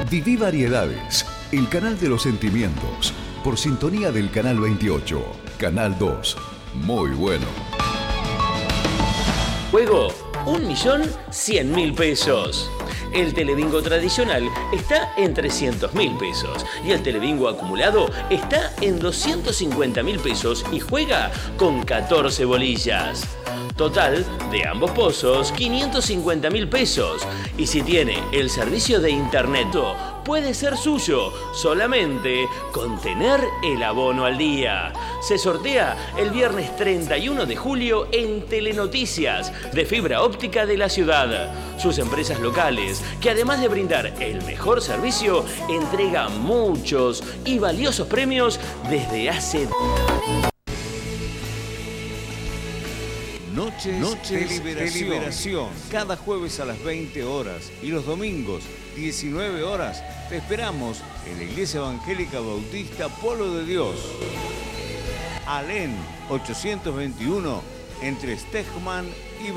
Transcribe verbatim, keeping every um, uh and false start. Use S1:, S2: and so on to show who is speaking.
S1: Viví Variedades, el canal de los sentimientos, por sintonía del Canal veintiocho, Canal dos. Muy bueno.
S2: Juego, un millón cien mil pesos. El telebingo tradicional está en trescientos mil pesos y el telebingo acumulado está en doscientos cincuenta mil pesos y juega con catorce bolillas. Total de ambos pozos, quinientos cincuenta mil pesos. Y si tiene el servicio de internet, puede ser suyo solamente con tener el abono al día. Se sortea el viernes treinta y uno de julio en Telenoticias de fibra óptica de la ciudad. Sus empresas locales, que además de brindar el mejor servicio, entregan muchos y valiosos premios desde hace...
S3: Noches, Noches de, liberación. de Liberación. Cada jueves a las veinte horas y los domingos, diecinueve horas, te esperamos en la Iglesia Evangélica Bautista Pueblo de Dios. Alén ochocientos veintiuno, entre Stegman